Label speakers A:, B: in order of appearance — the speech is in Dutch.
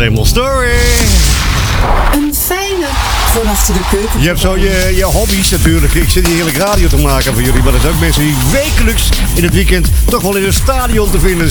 A: same old story.
B: Een fijne van achter de keuken.
A: Je hebt zo je hobby's natuurlijk. Ik zit hier heerlijk radio te maken voor jullie. Maar er zijn ook mensen die wekelijks in het weekend toch wel in een stadion te vinden